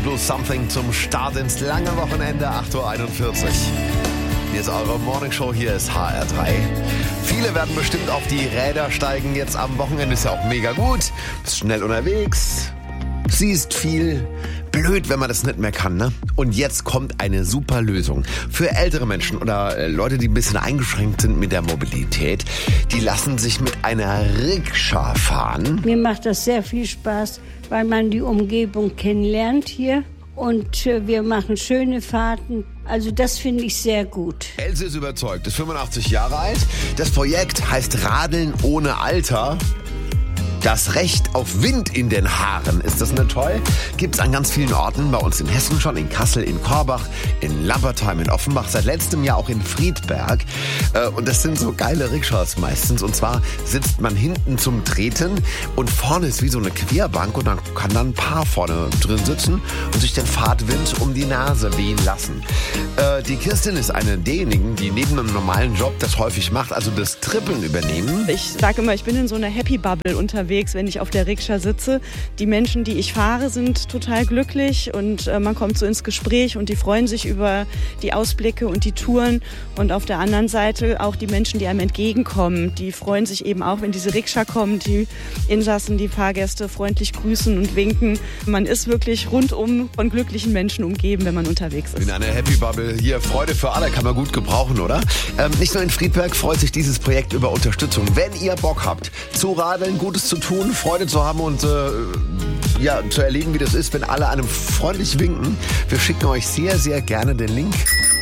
Blues Something zum Start ins lange Wochenende, 8.41 Uhr. Hier ist eure Morningshow, hier ist HR3. Viele werden bestimmt auf die Räder steigen. Jetzt am Wochenende ist ja auch mega gut. Bist schnell unterwegs, siehst viel. Blöd, wenn man das nicht mehr kann, ne? Und jetzt kommt eine super Lösung. Für ältere Menschen oder Leute, die ein bisschen eingeschränkt sind mit der Mobilität, die lassen sich mit einer Rikscha fahren. Mir macht das sehr viel Spaß, weil man die Umgebung kennenlernt hier. Und wir machen schöne Fahrten. Also das finde ich sehr gut. Else ist überzeugt, ist 85 Jahre alt. Das Projekt heißt Radeln ohne Alter. Das Recht auf Wind in den Haaren, ist das nicht toll? Gibt's an ganz vielen Orten, bei uns in Hessen schon, in Kassel, in Korbach, in Lambertheim, in Offenbach, seit letztem Jahr auch in Friedberg. Und das sind so geile Rikschas meistens. Und zwar sitzt man hinten zum Treten und vorne ist wie so eine Querbank und dann kann dann ein Paar vorne drin sitzen und sich den Fahrtwind um die Nase wehen lassen. Die Kirstin ist eine derjenigen, die neben einem normalen Job das häufig macht, also das Trippeln übernehmen. Ich sage immer, ich bin in so einer Happy Bubble unterwegs, wenn ich auf der Rikscha sitze. Die Menschen, die ich fahre, sind total glücklich und man kommt so ins Gespräch und die freuen sich über die Ausblicke und die Touren. Und auf der anderen Seite auch die Menschen, die einem entgegenkommen, die freuen sich eben auch, wenn diese Rikscha kommt, die Insassen, die Fahrgäste freundlich grüßen und winken. Man ist wirklich rundum von glücklichen Menschen umgeben, wenn man unterwegs ist. In einer Happy Bubble hier, Freude für alle, kann man gut gebrauchen, oder? Nicht nur in Friedberg freut sich dieses Projekt über Unterstützung. Wenn ihr Bock habt, zu radeln, Gutes zu tun, Freude zu haben und zu erleben, wie das ist, wenn alle einem freundlich winken. Wir schicken euch sehr, sehr gerne den Link.